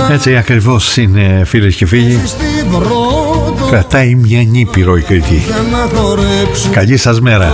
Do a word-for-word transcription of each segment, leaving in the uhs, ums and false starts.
Έτσι ακριβώς είναι, φίλες και φίλοι. Κρατάει μια νήπειρο η Κρήτη. Καλή σας μέρα.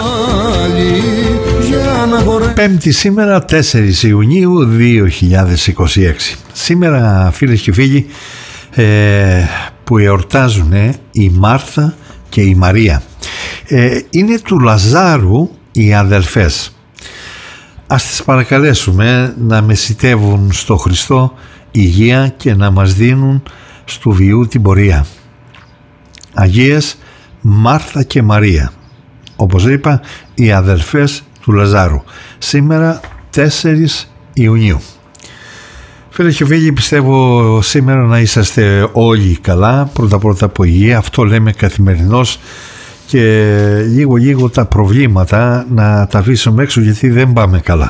Πέμπτη σήμερα, τέσσερις Ιουνίου δύο χιλιάδες είκοσι έξι. Σήμερα, φίλες και φίλοι, ε, που εορτάζουν ε, η Μάρθα και η Μαρία, ε, είναι του Λαζάρου οι αδελφές. Ας τις παρακαλέσουμε να μεσιτεύουν στο Χριστό υγεία και να μας δίνουν στου βιού την πορεία. Αγίες Μάρθα και Μαρία, όπως είπα, οι αδελφές του Λαζάρου. Σήμερα τέσσερις Ιουνίου. Φίλες και φίλοι, πιστεύω σήμερα να είσαστε όλοι καλά. Πρώτα πρώτα από υγεία, αυτό λέμε καθημερινώς, και λίγο λίγο τα προβλήματα να τα αφήσουμε έξω, γιατί δεν πάμε καλά.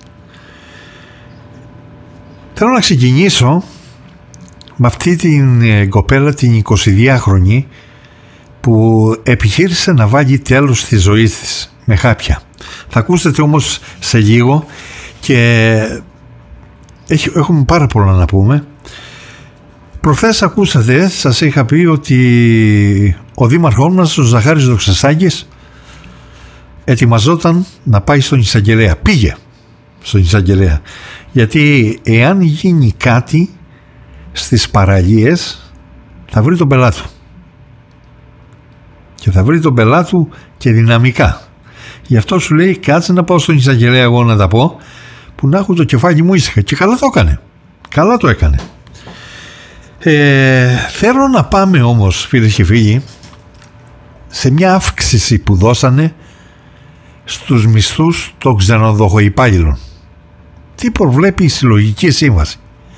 Θέλω να ξεκινήσω με αυτή την κοπέλα, την εικοσιδυάχρονη, που επιχείρησε να βάλει τέλος στη ζωή της με χάπια. Θα ακούσετε όμως σε λίγο, και έχουμε πάρα πολλά να πούμε. Προχθές ακούσατε, σας είχα πει ότι ο δήμαρχός μας, ο Ζαχάρης Δοξασάκης, ετοιμαζόταν να πάει στον εισαγγελέα. Πήγε στον εισαγγελέα, γιατί εάν γίνει κάτι στις παραλίες θα βρει τον πελάτου, και θα βρει τον πελάτου και δυναμικά. Γι' αυτό σου λέει, κάτσε να πάω στον εισαγγελέα εγώ να τα πω, που να έχω το κεφάλι μου ήσυχα. Και καλά το έκανε. Καλά το έκανε. Ε, θέλω να πάμε όμως, φίλες και φίλοι, σε μια αύξηση που δώσανε στους μισθούς των ξενοδοχοϊπάλληλων. Τι προβλέπει η συλλογική σύμβαση?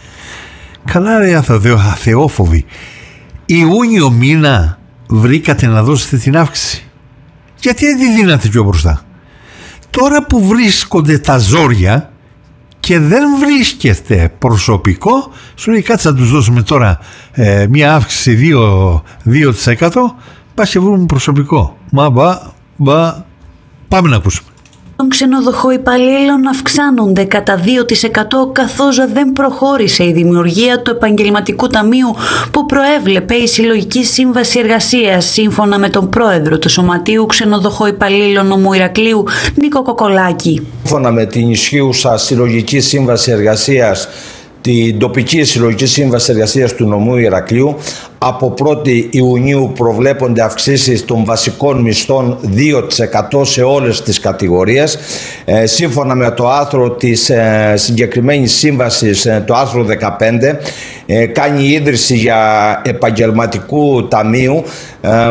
Καλά ρε αθεόφοβοι, Ιούνιο μήνα βρήκατε να δώσετε την αύξηση. Γιατί δεν τη δίνατε πιο μπροστά? Τώρα που βρίσκονται τα ζόρια και δεν βρίσκεται προσωπικό, σου λέει κάτσε να τους δώσουμε τώρα ε, μια αύξηση δύο τοις εκατό, πας και βρούμε προσωπικό. Μα μπα, μπα, πάμε να ακούσουμε. Των ξενοδοχοϊπαλλήλων αυξάνονται κατά δύο τοις εκατό, καθώς δεν προχώρησε η δημιουργία του επαγγελματικού ταμείου που προέβλεπε η Συλλογική Σύμβαση Εργασίας, σύμφωνα με τον πρόεδρο του Σωματείου Ξενοδοχοϊπαλλήλων Νομού Ηρακλείου, Νίκο Κοκολάκη. Σύμφωνα με την ισχύουσα Συλλογική Σύμβαση Εργασίας, την τοπική Συλλογική Σύμβαση Εργασίας του Νομού Ηρακλείου, από πρώτη Ιουνίου προβλέπονται αυξήσεις των βασικών μισθών δύο τοις εκατό σε όλες τις κατηγορίες. Ε, σύμφωνα με το άρθρο της ε, συγκεκριμένης σύμβασης, ε, το άρθρο δεκαπέντε, ε, κάνει ίδρυση για επαγγελματικού ταμείου ε,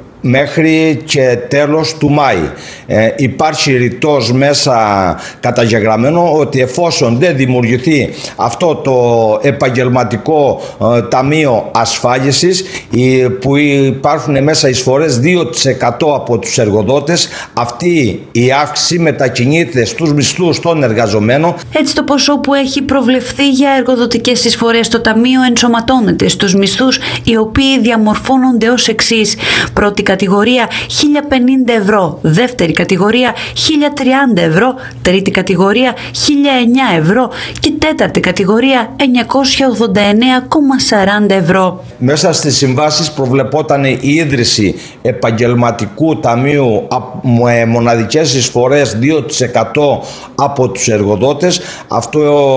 μέχρι και τέλος του Μάη. Ε, υπάρχει ρητός μέσα καταγεγραμμένο ότι εφόσον δεν δημιουργηθεί αυτό το επαγγελματικό ε, ταμείο ασφάλισης, ε, που υπάρχουν μέσα εισφορές δύο τοις εκατό από τους εργοδότες, αυτή η αύξηση μετακινείται στους μισθούς των εργαζομένων. Έτσι το ποσό που έχει προβλεφθεί για εργοδοτικές εισφορές στο ταμείο ενσωματώνεται στους μισθούς, οι οποίοι διαμορφώνονται ως εξής: πρώτη κατηγορία χίλια πενήντα ευρώ, δεύτερη κατηγορία χίλια τριάντα ευρώ, τρίτη κατηγορία χίλια εννιά ευρώ και τέταρτη κατηγορία εννιακόσια ογδόντα εννέα κόμμα σαράντα ευρώ. Μέσα στις συμβάσεις προβλεπόταν η ίδρυση επαγγελματικού ταμείου με μοναδικές εισφορές δύο τοις εκατό από τους εργοδότες. Αυτό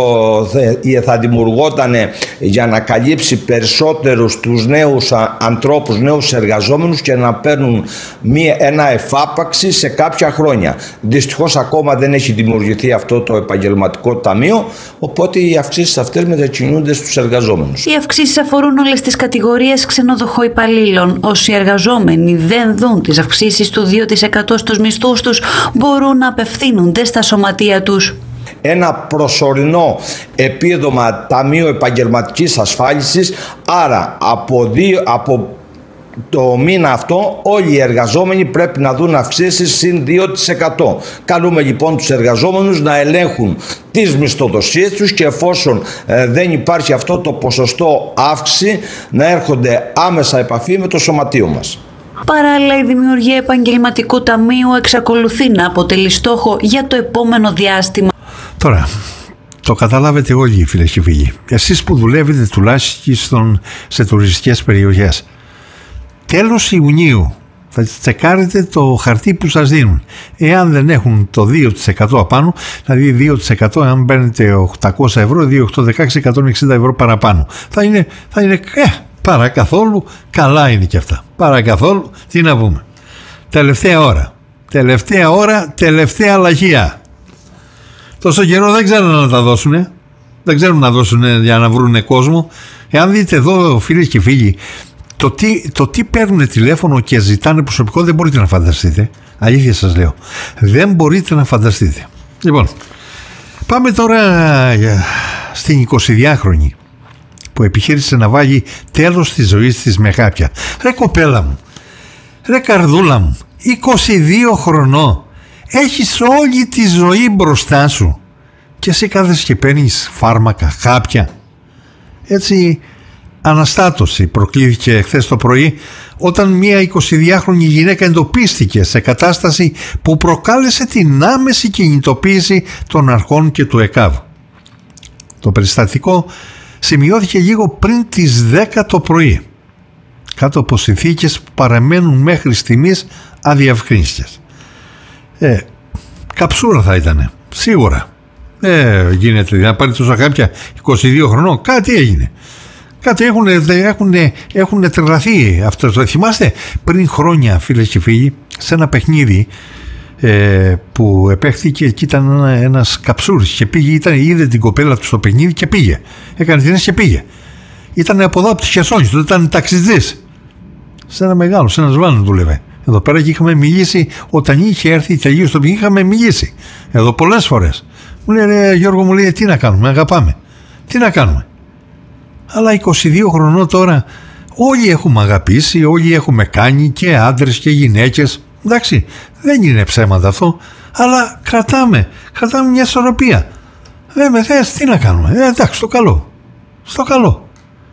θα δημιουργόταν για να καλύψει περισσότερους τους νέους ανθρώπους, νέους εργαζόμενους, και να παίρνουν μία, ένα εφάπαξη σε κάποια χρόνια. Δυστυχώς ακόμα δεν έχει δημιουργηθεί αυτό το επαγγελματικό ταμείο, οπότε οι αυξήσεις αυτές μετακινούνται στους εργαζόμενους. Οι αυξήσεις αφορούν όλες τις κατηγορίες ξενοδοχοϊπαλλήλων. Όσοι εργαζόμενοι δεν δουν τις αυξήσεις του δύο τοις εκατό στους μισθούς τους, μπορούν να απευθύνονται στα σωματεία τους. Ένα προσωρινό επίδομα ταμείο επαγγελματικής ασφάλισης, άρα από, δύο, από το μήνα αυτό όλοι οι εργαζόμενοι πρέπει να δουν αυξήσεις συν δύο τοις εκατό. Καλούμε λοιπόν τους εργαζόμενους να ελέγχουν τις μισθοδοσίες τους, και εφόσον ε, δεν υπάρχει αυτό το ποσοστό αύξηση, να έρχονται άμεσα επαφή με το σωματείο μας. Παράλληλα, η δημιουργία επαγγελματικού ταμείου εξακολουθεί να αποτελεί στόχο για το επόμενο διάστημα. Τώρα, το καταλάβετε όλοι, φίλες και φίλοι. Εσείς που δουλεύετε τουλάχιστον σε τουριστικές περιοχές, τέλος Ιουνίου θα τσεκάρετε το χαρτί που σας δίνουν. Εάν δεν έχουν το δύο τοις εκατό απάνω, δηλαδή δύο τοις εκατό, αν παίρνετε οκτακόσια ευρώ, δύο οκτώ δεκαέξι, εκατόν εξήντα ευρώ παραπάνω, θα είναι, θα είναι ε, παρακαθόλου, καλά είναι και αυτά. Παρακαθόλου, τι να πούμε. Τελευταία ώρα, τελευταία ώρα, τελευταία αλλαγία. Τόσο καιρό δεν ξέρουν να τα δώσουν, δεν ξέρουν να δώσουν για να βρουν κόσμο. Εάν δείτε εδώ, φίλες και φίλοι, Το τι, το τι παίρνουν τηλέφωνο και ζητάνε προσωπικό δεν μπορείτε να φανταστείτε. Αλήθεια σας λέω. Δεν μπορείτε να φανταστείτε. Λοιπόν, πάμε τώρα στην εικοσιδυάχρονη που επιχείρησε να βάλει τέλος στη ζωή της με κάποια. Ρε κοπέλα μου, ρε καρδούλα μου, είκοσι δύο χρονών, έχεις όλη τη ζωή μπροστά σου και εσύ κάθεσαι και παίρνεις φάρμακα, χάπια. Έτσι αναστάτωση προκλήθηκε χθες το πρωί όταν μια εικοσιδυάχρονη γυναίκα εντοπίστηκε σε κατάσταση που προκάλεσε την άμεση κινητοποίηση των αρχών και του ΕΚΑΒ. Το περιστατικό σημειώθηκε λίγο πριν τις δέκα το πρωί, κάτω από συνθήκες που παραμένουν μέχρι στιγμής αδιευκρίνιστες. Ε, καψούρα θα ήταν, σίγουρα. Ε, γίνεται να πάρει τόσα κάποια είκοσι δύο χρονών, κάτι έγινε. Κάτι έχουν, έχουν, έχουν τρελαθεί αυτό. Το θυμάστε πριν χρόνια, φίλες και φίλοι, σε ένα παιχνίδι ε, που επέχθηκε και ήταν ένα, ένας καψούρης και πήγε, ήταν, είδε την κοπέλα του στο παιχνίδι και πήγε. Έκανε την και πήγε. Ήταν από εδώ από τη Χερσόνησο, τότε ήταν ταξιτζής. Σε ένα μεγάλο, σε ένα σβάνο δούλευε. Εδώ πέρα και είχαμε μιλήσει, όταν είχε έρθει τελείως στο παιχνίδι, είχαμε μιλήσει. Εδώ πολλές φορές. Μου λέει, ρε, Γιώργο, μου λέει, τι να κάνουμε, αγαπάμε. Τι να κάνουμε. Αλλά είκοσι δύο χρονών τώρα, όλοι έχουμε αγαπήσει, όλοι έχουμε κάνει, και άντρες και γυναίκες. Εντάξει, δεν είναι ψέματα αυτό, αλλά κρατάμε, κρατάμε μια ισορροπία. Δεν με θες, τι να κάνουμε. Ε, εντάξει, στο καλό. Στο καλό.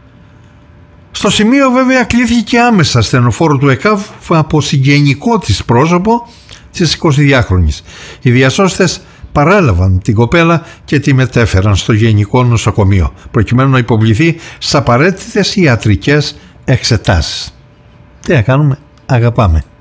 Στο σημείο βέβαια κλήθηκε άμεσα στενοφόρο του ΕΚΑΒ από συγγενικό της πρόσωπο της εικοσιδυάχρονης. Οι διασώστες παρέλαβαν την κοπέλα και τη μετέφεραν στο Γενικό Νοσοκομείο προκειμένου να υποβληθεί στις απαραίτητες ιατρικές εξετάσεις. Τι να κάνουμε, αγαπάμε.